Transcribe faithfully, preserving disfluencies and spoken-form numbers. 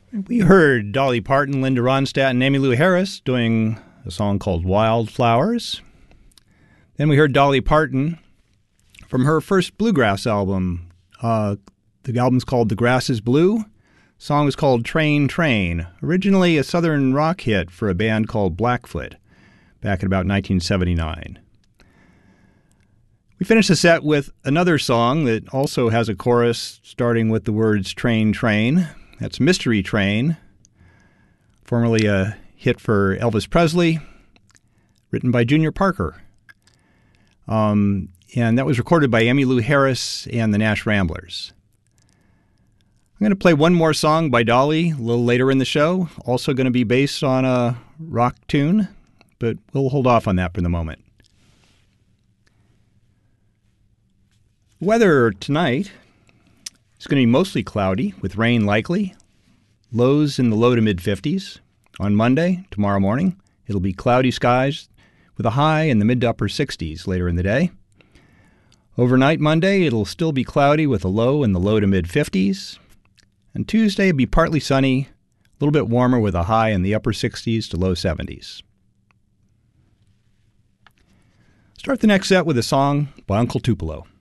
We heard Dolly Parton, Linda Ronstadt, and Emmylou Harris doing a song called Wildflowers. Then we heard Dolly Parton from her first bluegrass album. Uh, the album's called The Grass is Blue. The song is called Train, Train, originally a southern rock hit for a band called Blackfoot back in about nineteen seventy-nine. We finished the set with another song that also has a chorus starting with the words Train, Train. That's Mystery Train, formerly a hit for Elvis Presley, written by Junior Parker. Um, and that was recorded by Emmylou Harris and the Nash Ramblers. I'm going to play one more song by Dolly a little later in the show, also going to be based on a rock tune, but we'll hold off on that for the moment. Weather tonight is going to be mostly cloudy with rain likely. Lows in the low to mid fifties. On Monday, tomorrow morning, it'll be cloudy skies with a high in the mid to upper sixties later in the day. Overnight Monday, it'll still be cloudy with a low in the low to mid fifties. And Tuesday, it'll be partly sunny, a little bit warmer with a high in the upper sixties to low seventies. Start the next set with a song by Uncle Tupelo.